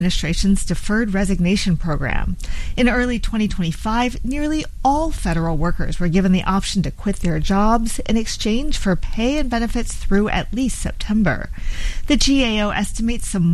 administration's deferred resignation program. In early 2025, nearly all federal workers were given the option to quit their jobs in exchange for pay and benefits through at least September. The GAO estimates some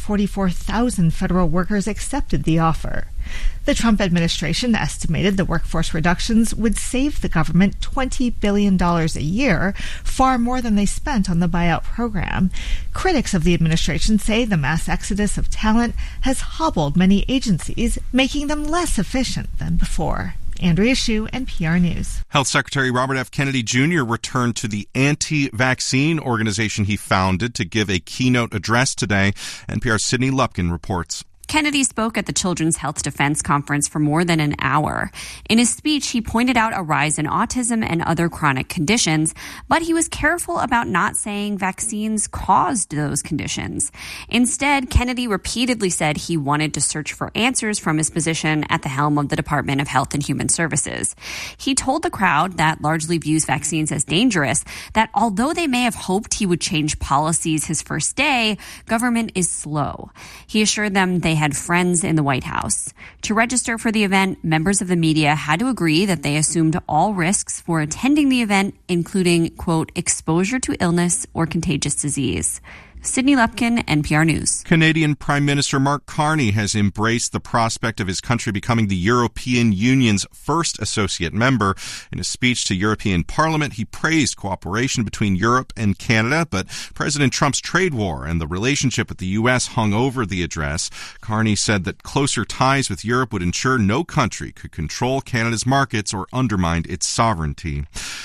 144,000 federal workers accepted the offer. The Trump administration estimated the workforce reductions would save the government $20 billion a year, far more than they spent on the buyout program. Critics of the administration say the mass exodus of talent has hobbled many agencies, making them less efficient than before. Andrea Hsu, NPR News. Health Secretary Robert F. Kennedy Jr. returned to the anti-vaccine organization he founded to give a keynote address today. NPR's Sydney Lupkin reports. Kennedy spoke at the Children's Health Defense Conference for more than an hour. In his speech, he pointed out a rise in autism and other chronic conditions, but he was careful about not saying vaccines caused those conditions. Instead, Kennedy repeatedly said he wanted to search for answers from his position at the helm of the Department of Health and Human Services. He told the crowd that largely views vaccines as dangerous that although they may have hoped he would change policies his first day, government is slow. He assured them they had friends in the White House. To register for the event, members of the media had to agree that they assumed all risks for attending the event, including, quote, exposure to illness or contagious disease. Sydney Lupkin, NPR News. Canadian Prime Minister Mark Carney has embraced the prospect of his country becoming the European Union's first associate member. In a speech to European Parliament, he praised cooperation between Europe and Canada, but President Trump's trade war and the relationship with the U.S. hung over the address. Carney said that closer ties with Europe would ensure no country could control Canada's markets or undermine its sovereignty.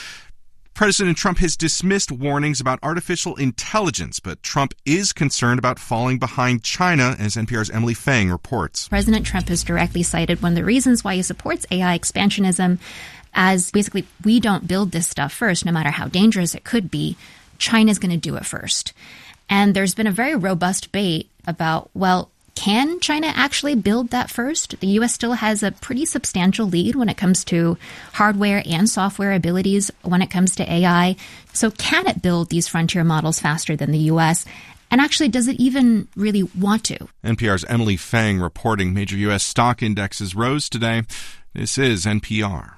President Trump has dismissed warnings about artificial intelligence, but Trump is concerned about falling behind China, as NPR's Emily Fang reports. President Trump has directly cited one of the reasons why he supports AI expansionism as basically, we don't build this stuff first, no matter how dangerous it could be. China's going to do it first. And there's been a very robust debate about, well, can China actually build that first? The U.S. still has a pretty substantial lead when it comes to hardware and software abilities when it comes to AI. So can it build these frontier models faster than the U.S.? And actually, does it even really want to? NPR's Emily Fang reporting major U.S. stock indexes rose today. This is NPR.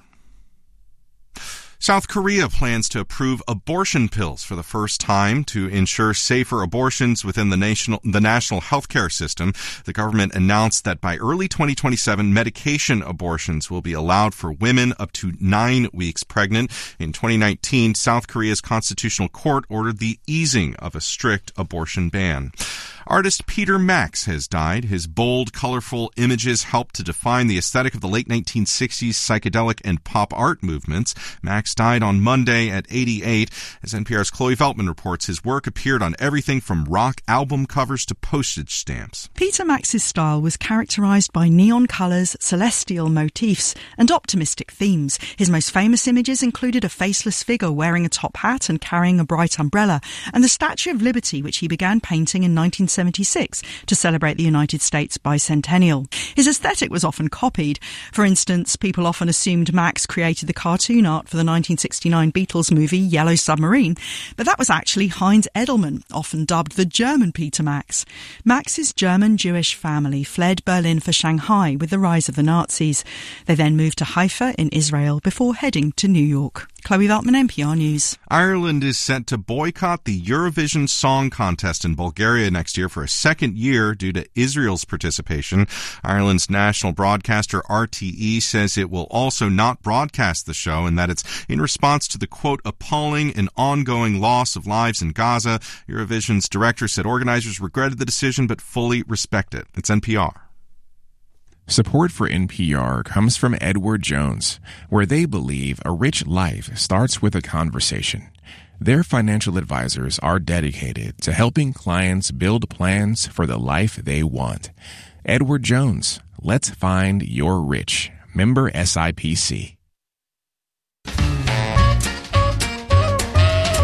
South Korea plans to approve abortion pills for the first time to ensure safer abortions within the national healthcare system. The government announced that by early 2027, medication abortions will be allowed for women up to 9 weeks pregnant. In 2019, South Korea's constitutional court ordered the easing of a strict abortion ban. Artist Peter Max has died. His bold, colorful images helped to define the aesthetic of the late 1960s psychedelic and pop art movements. Max died on Monday at 88. As NPR's Chloe Veltman reports, his work appeared on everything from rock album covers to postage stamps. Peter Max's style was characterized by neon colors, celestial motifs, and optimistic themes. His most famous images included a faceless figure wearing a top hat and carrying a bright umbrella, and the Statue of Liberty, which he began painting in 1976 to celebrate the United States bicentennial. His aesthetic was often copied. For instance, people often assumed Max created the cartoon art for the 1969 Beatles movie Yellow Submarine, but that was actually Heinz Edelman, often dubbed the German Peter Max. Max's German-Jewish family fled Berlin for Shanghai with the rise of the Nazis. They then moved to Haifa in Israel before heading to New York. Chloe Veltman, NPR News. Ireland is set to boycott the Eurovision Song Contest in Bulgaria next year for a second year due to Israel's participation. Ireland's national broadcaster RTE says it will also not broadcast the show and that it's in response to the, quote, appalling and ongoing loss of lives in Gaza. Eurovision's director said organizers regretted the decision but fully respect it. It's NPR. Support for NPR comes from Edward Jones, where they believe a rich life starts with a conversation. Their financial advisors are dedicated to helping clients build plans for the life they want. Edward Jones, let's find your rich. Member SIPC.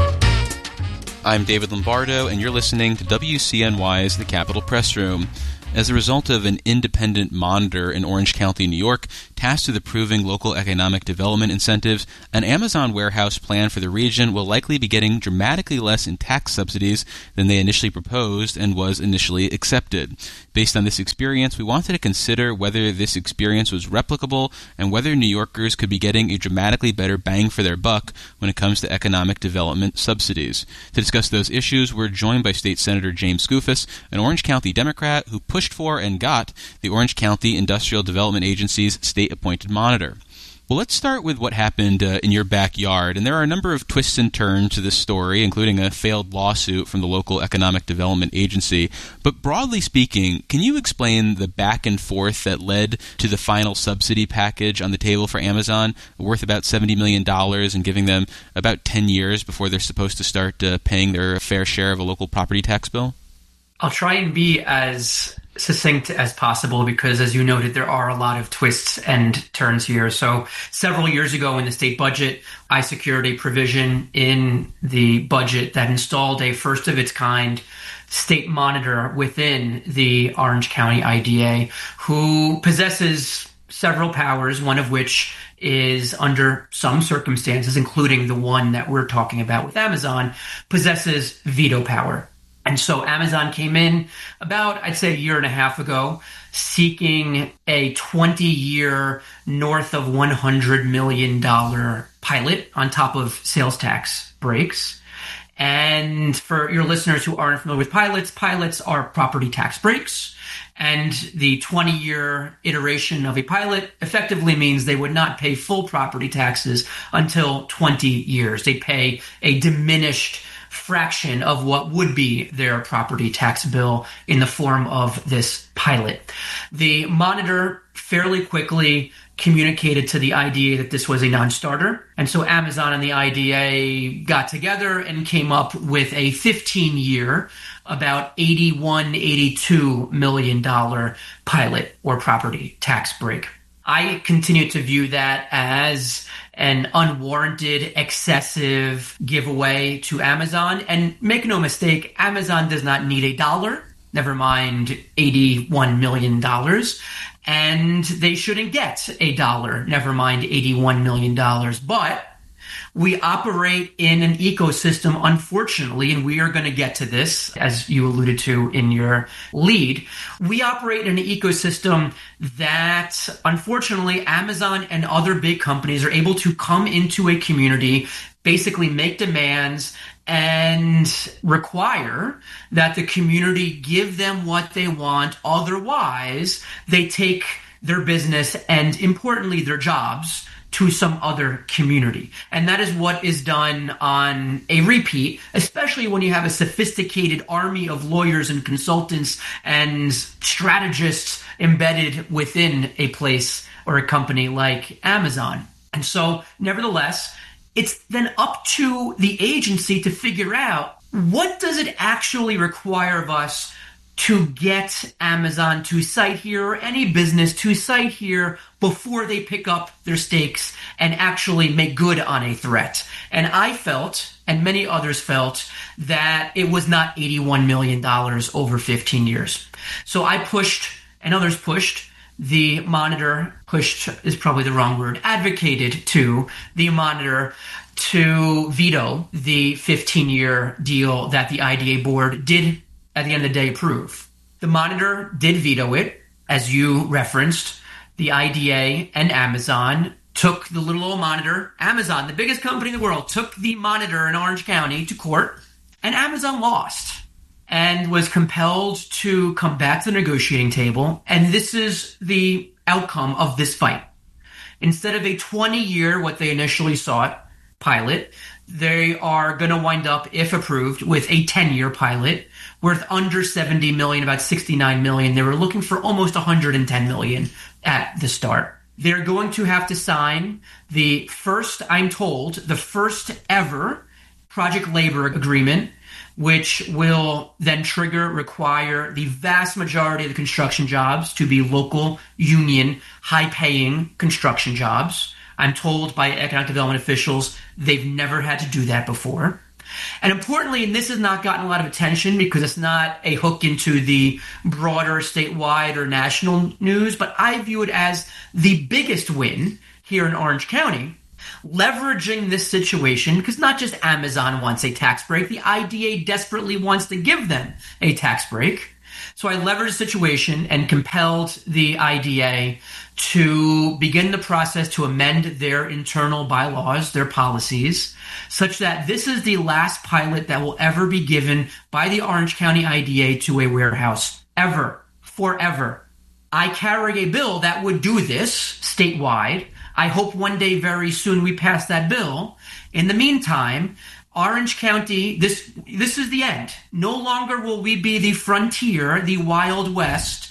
I'm David Lombardo, and you're listening to WCNY's The Capitol Press Room. as a result of an independent monitor in Orange County, New York, tasked with approving local economic development incentives. An Amazon warehouse plan for the region will likely be getting dramatically less in tax subsidies than they initially proposed and was initially accepted. Based on this experience, we wanted to consider whether this experience was replicable and whether New Yorkers could be getting a dramatically better bang for their buck when it comes to economic development subsidies. To discuss those issues, we're joined by State Senator James Skoufis, an Orange County Democrat who pushed for and got the Orange County Industrial Development Agency's state-appointed monitor. Well, let's start with what happened in your backyard. And there are a number of twists and turns to this story, including a failed lawsuit from the local economic development agency. But broadly speaking, can you explain the back and forth that led to the final subsidy package on the table for Amazon, worth about $70 million and giving them about 10 years before they're supposed to start paying their fair share of a local property tax bill? I'll try and be as succinct as possible because, as you noted, there are a lot of twists and turns here. So several years ago in the state budget, I secured a provision in the budget that installed a first-of-its-kind state monitor within the Orange County IDA who possesses several powers, one of which is, under some circumstances, including the one that we're talking about with Amazon, possesses veto power. And so Amazon came in about, I'd say, a year and a half ago, seeking a 20-year, north of $100 million pilot on top of sales tax breaks. And for your listeners who aren't familiar with pilots are property tax breaks. And the 20-year iteration of a pilot effectively means they would not pay full property taxes until 20 years. They pay a diminished fraction of what would be their property tax bill in the form of this pilot. The monitor fairly quickly communicated to the IDA that this was a non-starter. And so Amazon and the IDA got together and came up with a 15-year, about $82 million pilot or property tax break. I continue to view that as an unwarranted, excessive giveaway to Amazon. And make no mistake, Amazon does not need $1, never mind $81 million. And they shouldn't get $1, never mind $81 million. But we operate in an ecosystem, unfortunately, and we are going to get to this, as you alluded to in your lead. We operate in an ecosystem that, unfortunately, Amazon and other big companies are able to come into a community, basically make demands, and require that the community give them what they want. Otherwise, they take their business and, importantly, their jobs to some other community. And that is what is done on a repeat, especially when you have a sophisticated army of lawyers and consultants and strategists embedded within a place or a company like Amazon. And so, nevertheless, it's then up to the agency to figure out, what does it actually require of us to get Amazon to site here, or any business to site here, before they pick up their stakes and actually make good on a threat. And I felt, and many others felt, that it was not $81 million over 15 years. So I pushed, and others pushed, the monitor, pushed is probably the wrong word, advocated to the monitor to veto the 15-year deal that the IDA board did, at the end of the day, approve. The monitor did veto it. As you referenced, the IDA and Amazon took the little old monitor. Amazon, the biggest company in the world, took the monitor in Orange County to court, and Amazon lost and was compelled to come back to the negotiating table. And this is the outcome of this fight. Instead of a 20-year, what they initially sought, pilot, they are going to wind up, if approved, with a 10-year pilot worth under $70 million, about $69 million. They were looking for almost $110 million at the start. They're going to have to sign the first, I'm told, the first ever project labor agreement, which will then require the vast majority of the construction jobs to be local, union, high-paying construction jobs. I'm told by economic development officials they've never had to do that before. And importantly, and this has not gotten a lot of attention because it's not a hook into the broader statewide or national news, but I view it as the biggest win here in Orange County, leveraging this situation, because not just Amazon wants a tax break, the IDA desperately wants to give them a tax break. So I leveraged the situation and compelled the IDA to begin the process to amend their internal bylaws, their policies, such that this is the last pilot that will ever be given by the Orange County IDA to a warehouse, ever, forever. I carry a bill that would do this statewide. I hope one day very soon we pass that bill. In the meantime, Orange County, this is the end. No longer will we be the frontier, the Wild West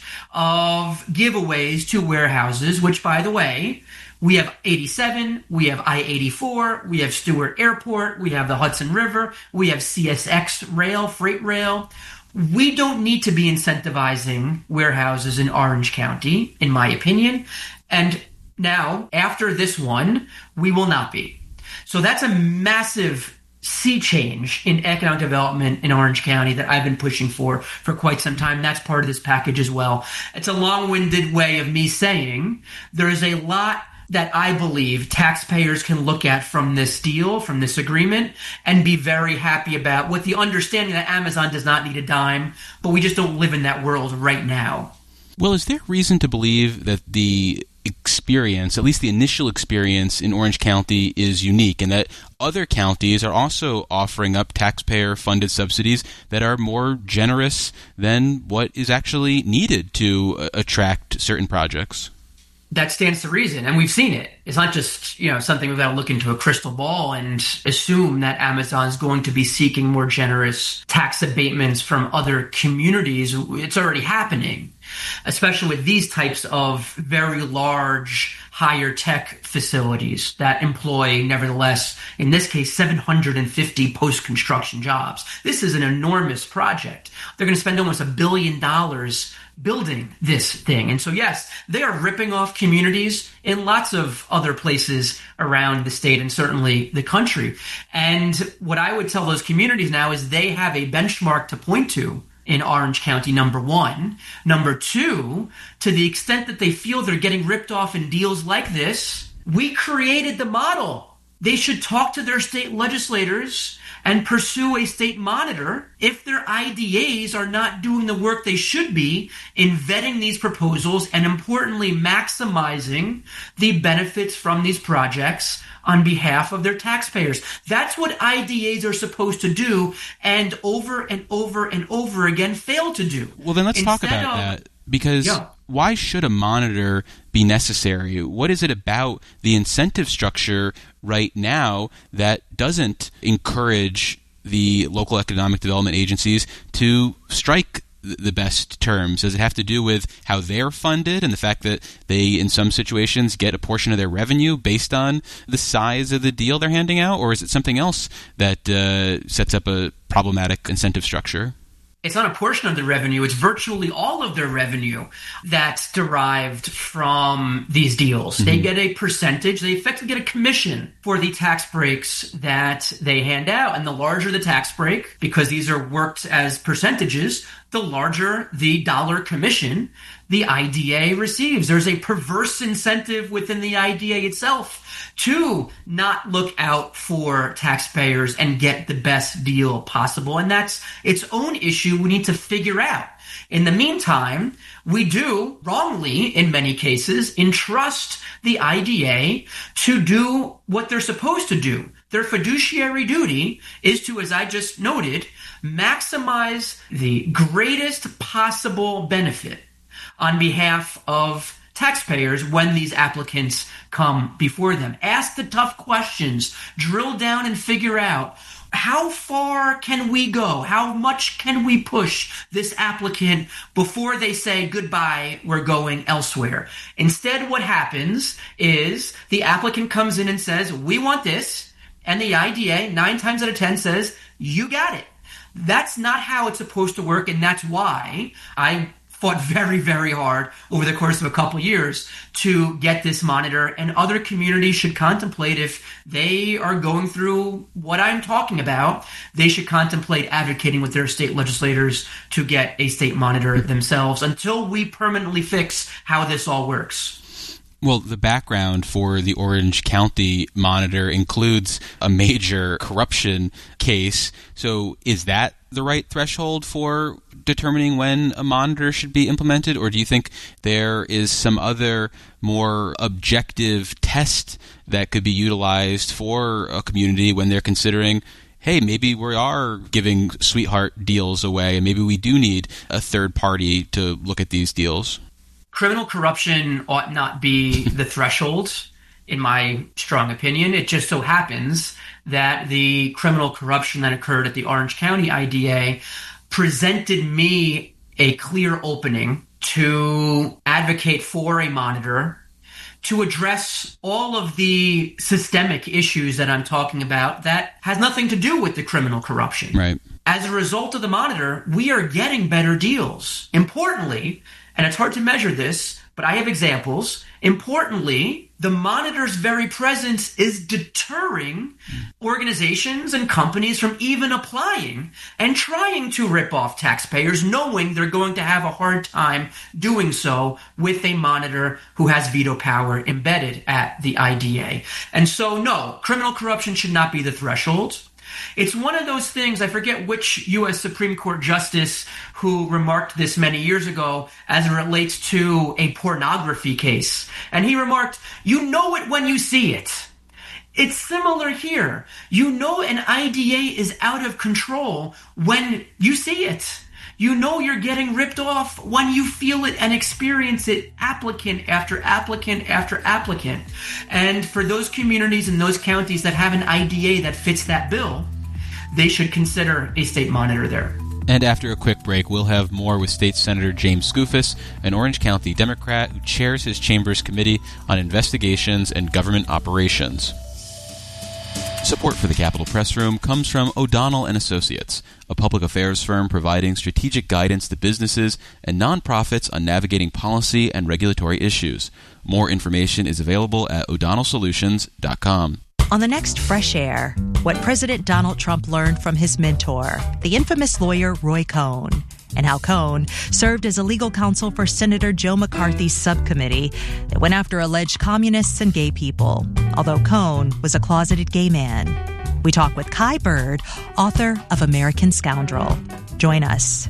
of giveaways to warehouses, which, by the way, we have 87, we have I-84, we have Stewart Airport, we have the Hudson River, we have CSX rail, freight rail. We don't need to be incentivizing warehouses in Orange County, in my opinion. And now, after this one, we will not be. So that's a massive sea change in economic development in Orange County that I've been pushing for quite some time. That's part of this package as well. It's a long-winded way of me saying there is a lot that I believe taxpayers can look at from this deal, from this agreement, and be very happy about, with the understanding that Amazon does not need a dime, but we just don't live in that world right now. Well, is there reason to believe that the experience, at least the initial experience in Orange County, is unique, and that other counties are also offering up taxpayer-funded subsidies that are more generous than what is actually needed to attract certain projects? That stands to reason, and we've seen it. It's not just, something we've got to look into a crystal ball and assume that Amazon's going to be seeking more generous tax abatements from other communities. It's already happening, especially with these types of very large, higher tech facilities that employ, nevertheless, in this case, 750 post-construction jobs. This is an enormous project. They're going to spend almost $1 billion building this thing. And so, yes, they are ripping off communities in lots of other places around the state and certainly the country. And what I would tell those communities now is they have a benchmark to point to in Orange County, number one. Number two, to the extent that they feel they're getting ripped off in deals like this, we created the model. They should talk to their state legislators and pursue a state monitor if their IDAs are not doing the work they should be in vetting these proposals and, importantly, maximizing the benefits from these projects on behalf of their taxpayers. That's what IDAs are supposed to do, and over and over and over again fail to do. Well, then let's talk about that, because why should a monitor be necessary? What is it about the incentive structure right now that doesn't encourage the local economic development agencies to strike the best terms? Does it have to do with how they're funded and the fact that they, in some situations, get a portion of their revenue based on the size of the deal they're handing out? Or is it something else that sets up a problematic incentive structure? It's not a portion of the revenue. It's virtually all of their revenue that's derived from these deals. Mm-hmm. They get a percentage. They effectively get a commission for the tax breaks that they hand out. And the larger the tax break, because these are worked as percentages, the larger the dollar commission the IDA receives. There's a perverse incentive within the IDA itself to not look out for taxpayers and get the best deal possible. And that's its own issue we need to figure out. In the meantime, we do, wrongly in many cases, entrust the IDA to do what they're supposed to do. Their fiduciary duty is to, as I just noted, maximize the greatest possible benefit on behalf of taxpayers when these applicants come before them. Ask the tough questions, drill down and figure out how far can we go? How much can we push this applicant before they say, goodbye, we're going elsewhere? Instead, what happens is the applicant comes in and says, we want this. And the IDA, 9 times out of 10, says, you got it. That's not how it's supposed to work. And that's why I fought very, very hard over the course of a couple years to get this monitor, and other communities should contemplate, if they are going through what I'm talking about, they should contemplate advocating with their state legislators to get a state monitor themselves until we permanently fix how this all works. Well, the background for the Orange County monitor includes a major corruption case. So is that the right threshold for determining when a monitor should be implemented? Or do you think there is some other more objective test that could be utilized for a community when they're considering, hey, maybe we are giving sweetheart deals away and maybe we do need a third party to look at these deals? Criminal corruption ought not be the threshold, in my strong opinion. It just so happens that the criminal corruption that occurred at the Orange County IDA presented me a clear opening to advocate for a monitor to address all of the systemic issues that I'm talking about that has nothing to do with the criminal corruption. Right. As a result of the monitor, we are getting better deals. Importantly, and it's hard to measure this, but I have examples. Importantly, the monitor's very presence is deterring organizations and companies from even applying and trying to rip off taxpayers, knowing they're going to have a hard time doing so with a monitor who has veto power embedded at the IDA. And so, no, criminal corruption should not be the threshold. It's one of those things, I forget which U.S. Supreme Court justice who remarked this many years ago as it relates to a pornography case. And he remarked, you know it when you see it. It's similar here. You know an IDA is out of control when you see it. You know you're getting ripped off when you feel it and experience it, applicant after applicant after applicant. And for those communities and those counties that have an IDA that fits that bill, they should consider a state monitor there. And after a quick break, we'll have more with State Senator James Skoufis, an Orange County Democrat who chairs his chamber's Committee on Investigations and Government Operations. Support for the Capitol Press Room comes from O'Donnell & Associates, a public affairs firm providing strategic guidance to businesses and nonprofits on navigating policy and regulatory issues. More information is available at o'donnellsolutions.com. On the next Fresh Air, what President Donald Trump learned from his mentor, the infamous lawyer Roy Cohn, and how Cohn served as a legal counsel for Senator Joe McCarthy's subcommittee that went after alleged communists and gay people, although Cohn was a closeted gay man. We talk with Kai Bird, author of American Scoundrel. Join us.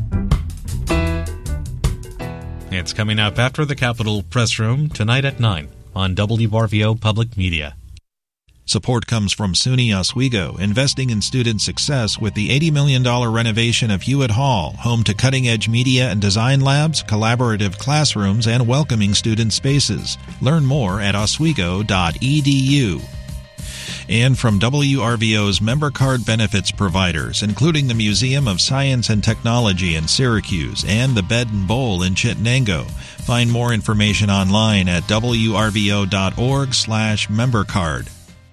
It's coming up after the Capitol Press Room tonight at 9 on WRVO Public Media. Support comes from SUNY Oswego, investing in student success with the $80 million renovation of Hewitt Hall, home to cutting-edge media and design labs, collaborative classrooms, and welcoming student spaces. Learn more at oswego.edu. And from WRVO's member card benefits providers, including the Museum of Science and Technology in Syracuse and the Bed and Bowl in Chittenango. Find more information online at wrvo.org/membercard.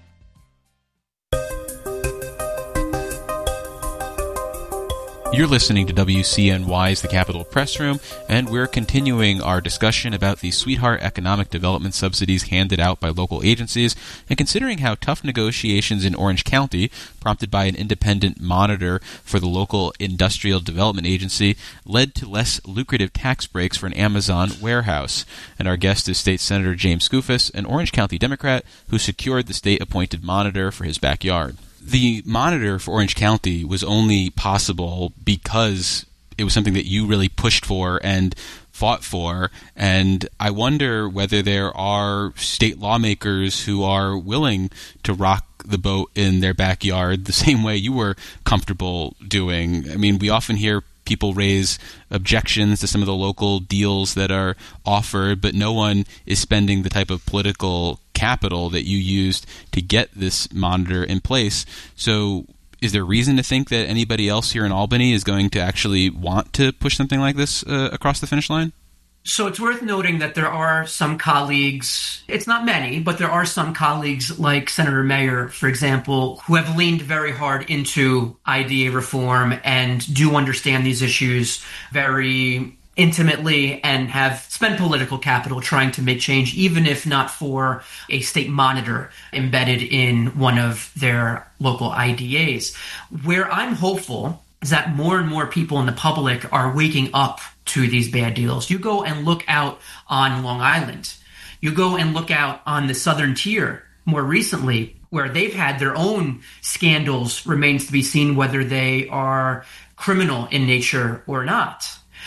You're listening to WCNY's The Capitol Press Room, and we're continuing our discussion about the Sweetheart Economic Development subsidies handed out by local agencies, and considering how tough negotiations in Orange County, prompted by an independent monitor for the local industrial development agency, led to less lucrative tax breaks for an Amazon warehouse. And our guest is State Senator James Skoufis, an Orange County Democrat who secured the state-appointed monitor for his backyard. The monitor for Orange County was only possible because it was something that you really pushed for and fought for, and I wonder whether there are state lawmakers who are willing to rock the boat in their backyard the same way you were comfortable doing. I mean, we often hear people raise objections to some of the local deals that are offered, but no one is spending the type of political capital that you used to get this monitor in place. So is there reason to think that anybody else here in Albany is going to actually want to push something like this across the finish line? So it's worth noting that there are some colleagues, it's not many, but there are some colleagues like Senator Mayer, for example, who have leaned very hard into IDA reform and do understand these issues very intimately and have spent political capital trying to make change, even if not for a state monitor embedded in one of their local IDAs. Where I'm hopeful is that more and more people in the public are waking up to these bad deals. You go and look out on Long Island. You go and look out on the Southern Tier more recently, where they've had their own scandals. Remains to be seen whether they are criminal in nature or not.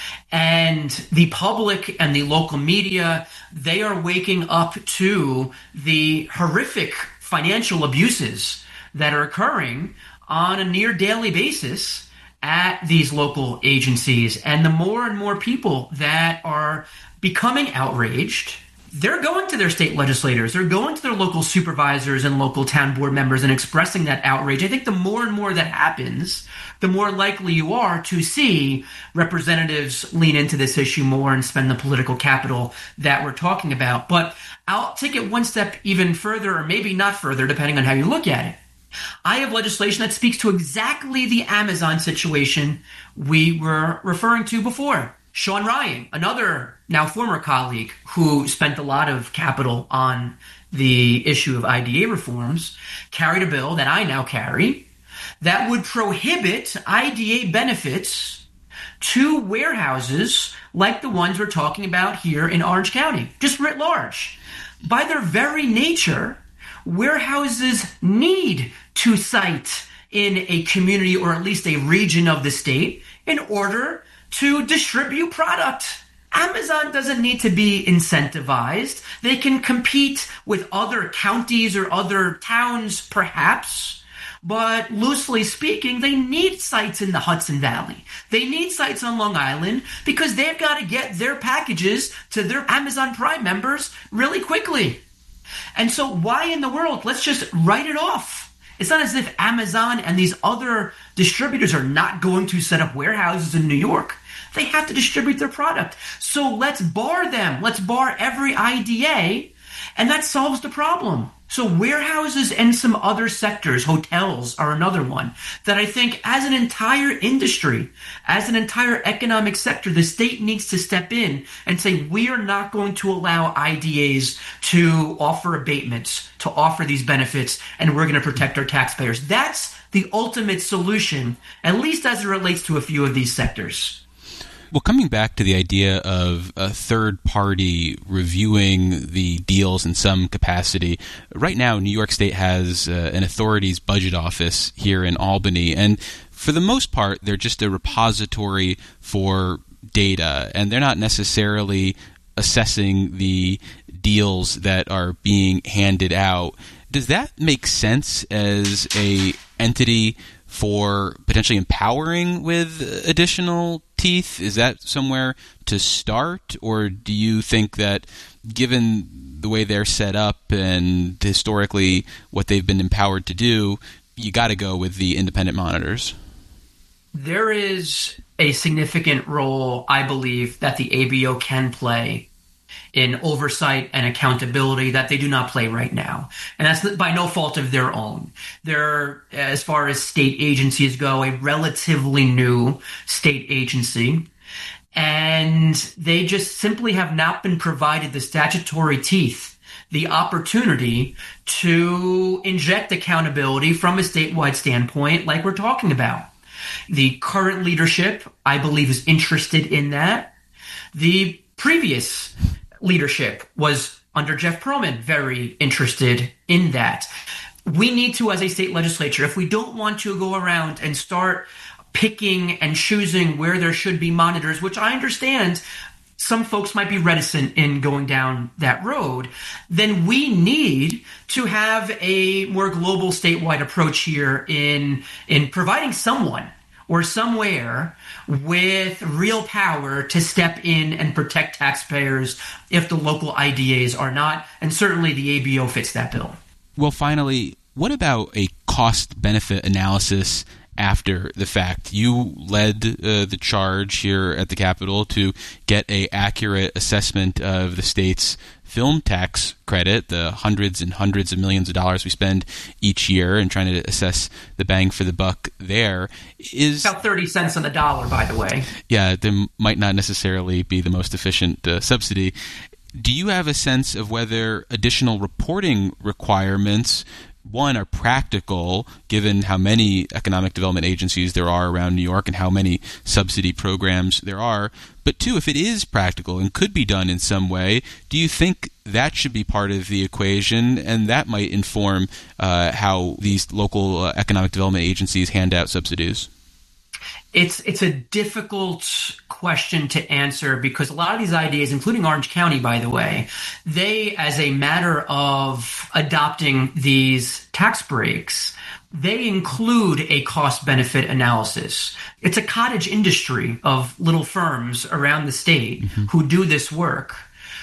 And the public and the local media, they are waking up to the horrific financial abuses that are occurring on a near daily basis at these local agencies. And the more and more people that are becoming outraged, they're going to their state legislators, they're going to their local supervisors and local town board members and expressing that outrage. I think the more and more that happens, the more likely you are to see representatives lean into this issue more and spend the political capital that we're talking about. But I'll take it one step even further, or maybe not further, depending on how you look at it. I have legislation that speaks to exactly the Amazon situation we were referring to before. Sean Ryan, another now former colleague who spent a lot of capital on the issue of IDA reforms, carried a bill that I now carry that would prohibit IDA benefits to warehouses like the ones we're talking about here in Orange County, just writ large. By their very nature, warehouses need to site in a community or at least a region of the state in order to distribute product. Amazon doesn't need to be incentivized. They can compete with other counties or other towns, perhaps. But loosely speaking, they need sites in the Hudson Valley. They need sites on Long Island because they've got to get their packages to their Amazon Prime members really quickly. And so why in the world? Let's just write it off. It's not as if Amazon and these other distributors are not going to set up warehouses in New York. They have to distribute their product. So let's bar them. Let's bar every IDA, and that solves the problem. So warehouses and some other sectors, hotels are another one, that I think as an entire industry, as an entire economic sector, the state needs to step in and say, we are not going to allow IDAs to offer abatements, to offer these benefits, and we're going to protect our taxpayers. That's the ultimate solution, at least as it relates to a few of these sectors. Well, coming back to the idea of a third party reviewing the deals in some capacity, right now New York State has an authorities budget office here in Albany, and for the most part, they're just a repository for data, and they're not necessarily assessing the deals that are being handed out. Does that make sense as a entity for potentially empowering with additional teeth? Is that somewhere to start? Or do you think that given the way they're set up and historically what they've been empowered to do, you got to go with the independent monitors? There is a significant role, I believe, that the ABO can play in oversight and accountability that they do not play right now. And that's by no fault of their own. They're, as far as state agencies go, a relatively new state agency. And they just simply have not been provided the statutory teeth, the opportunity to inject accountability from a statewide standpoint like we're talking about. The current leadership, I believe, is interested in that. The previous leadership was, under Jeff Pearlman, very interested in that. We need to, as a state legislature, if we don't want to go around and start picking and choosing where there should be monitors, which I understand some folks might be reticent in going down that road, then we need to have a more global statewide approach here in providing someone or somewhere with real power to step in and protect taxpayers if the local IDAs are not. And certainly the ABO fits that bill. Well, finally, what about a cost-benefit analysis after the fact. You led the charge here at the Capitol to get an accurate assessment of the state's film tax credit, the hundreds and hundreds of millions of dollars we spend each year in trying to assess the bang for the buck there. Is about 30 cents on the dollar, by the way. Yeah, there might not necessarily be the most efficient subsidy. Do you have a sense of whether additional reporting requirements, one, are practical, given how many economic development agencies there are around New York and how many subsidy programs there are, but two, if it is practical and could be done in some way, do you think that should be part of the equation, and that might inform how these local economic development agencies hand out subsidies? It's a difficult question to answer because a lot of these ideas, including Orange County, by the way, they, as a matter of adopting these tax breaks, they include a cost-benefit analysis. It's a cottage industry of little firms around the state who do this work,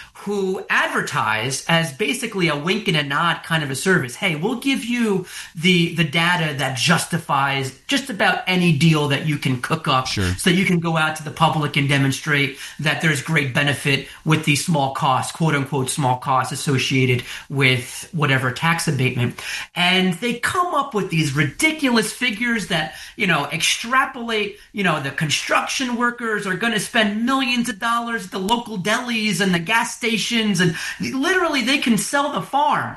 who advertise as basically a wink and a nod kind of a service. Hey, we'll give you the data that justifies just about any deal that you can cook up so that you can go out to the public and demonstrate that there's great benefit with these small costs, quote unquote small costs associated with whatever tax abatement. And they come up with these ridiculous figures that, extrapolate, the construction workers are going to spend millions of dollars at the local delis and the gas stations, and literally they can sell the farm.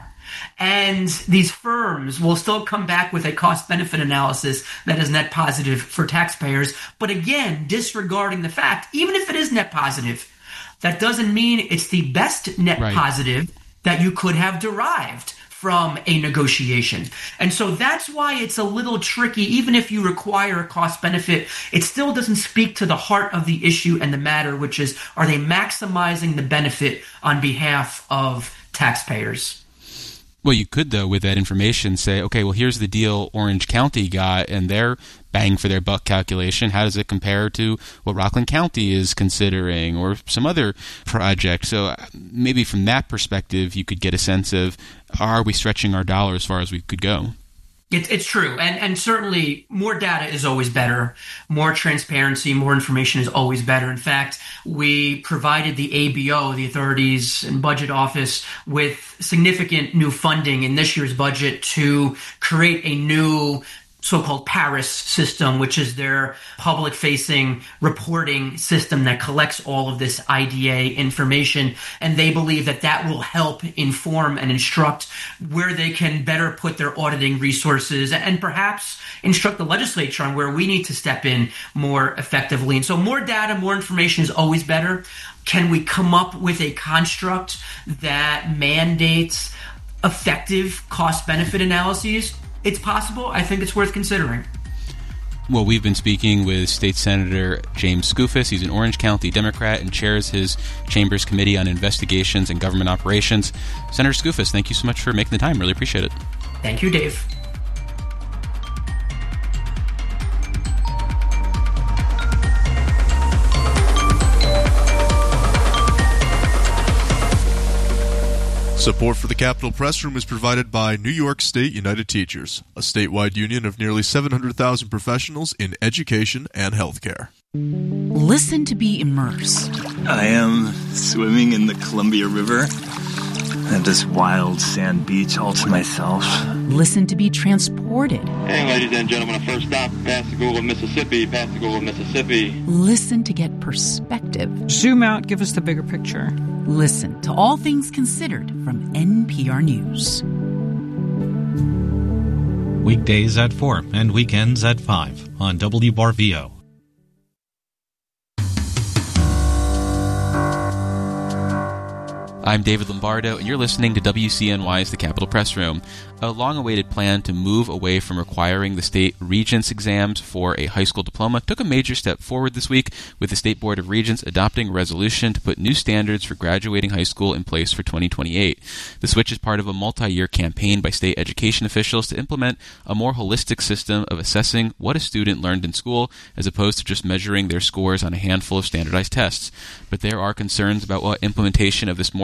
And these firms will still come back with a cost-benefit analysis that is net positive for taxpayers. But again, disregarding the fact, even if it is net positive, that doesn't mean it's the best net positive that you could have derived from a negotiation. And so that's why it's a little tricky. Even if you require a cost benefit, it still doesn't speak to the heart of the issue and the matter, which is, are they maximizing the benefit on behalf of taxpayers? Well, you could, though, with that information say, okay, well, here's the deal Orange County got and their bang for their buck calculation. How does it compare to what Rockland County is considering or some other project? So maybe from that perspective, you could get a sense of, are we stretching our dollar as far as we could go? It's true. And certainly more data is always better. More transparency, more information is always better. In fact, we provided the ABO, the Authorities and Budget Office, with significant new funding in this year's budget to create a new so-called PARIS system, which is their public-facing reporting system that collects all of this IDA information. And they believe that that will help inform and instruct where they can better put their auditing resources and perhaps instruct the legislature on where we need to step in more effectively. And so more data, more information is always better. Can we come up with a construct that mandates effective cost-benefit analyses? It's possible. I think it's worth considering. Well, we've been speaking with State Senator James Skoufis. He's an Orange County Democrat and chairs his chamber's Committee on Investigations and Government Operations. Senator Skoufis, thank you so much for making the time. Really appreciate it. Thank you, Dave. Support for the Capitol Press Room is provided by New York State United Teachers, a statewide union of nearly 700,000 professionals in education and healthcare. Listen to be immersed. I am swimming in the Columbia River. I have this wild sand beach all to myself. Listen to be transported. Hey, ladies and gentlemen, first stop, Pascagoula, Mississippi, Pascagoula, Mississippi. Listen to get perspective. Zoom out, give us the bigger picture. Listen to All Things Considered from NPR News. Weekdays at 4 and weekends at 5 on WRVO. I'm David Lombardo, and you're listening to WCNY's The Capitol Press Room. A long-awaited plan to move away from requiring the state regents exams for a high school diploma took a major step forward this week, with the State Board of Regents adopting a resolution to put new standards for graduating high school in place for 2028. The switch is part of a multi-year campaign by state education officials to implement a more holistic system of assessing what a student learned in school, as opposed to just measuring their scores on a handful of standardized tests. But there are concerns about what implementation of this more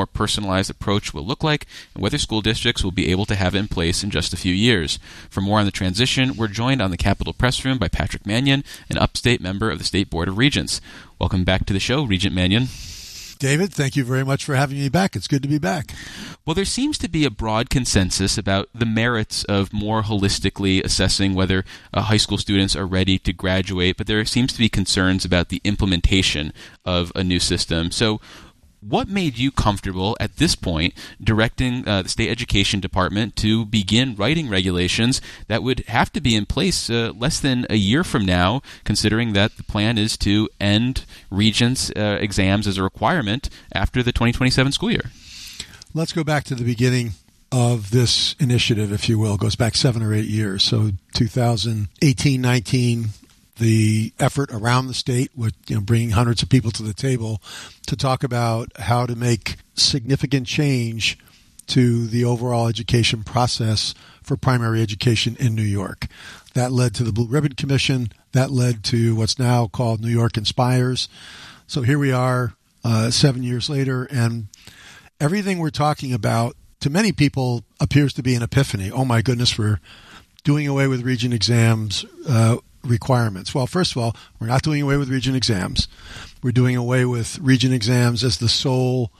personalized approach will look like and whether school districts will be able to have it in place in just a few years. For more on the transition, we're joined on the Capitol Press Room by Patrick Mannion, an upstate member of the State Board of Regents. Welcome back to the show, Regent Mannion. David, thank you very much for having me back. It's good to be back. Well, there seems to be a broad consensus about the merits of more holistically assessing whether high school students are ready to graduate, but there seems to be concerns about the implementation of a new system. So what made you comfortable at this point directing the State Education Department to begin writing regulations that would have to be in place less than a year from now, considering that the plan is to end Regents exams as a requirement after the 2027 school year? Let's go back to the beginning of this initiative, if you will. It goes back 7 or 8 years. So 2018-19, the effort around the state with bringing hundreds of people to the table to talk about how to make significant change to the overall education process for primary education in New York. That led to the Blue Ribbon Commission. That led to what's now called New York Inspires. So here we are 7 years later, and everything we're talking about to many people appears to be an epiphany. Oh my goodness, we're doing away with Regent exams requirements. Well, first of all, we're not doing away with Regent exams. We're doing away with Regent exams as the sole